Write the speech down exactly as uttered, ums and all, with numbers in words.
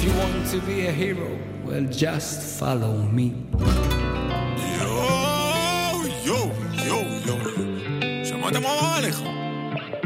you want to be a hero, well, just follow me. יו, יו, יו, יו. שמעת מה אמר עליך?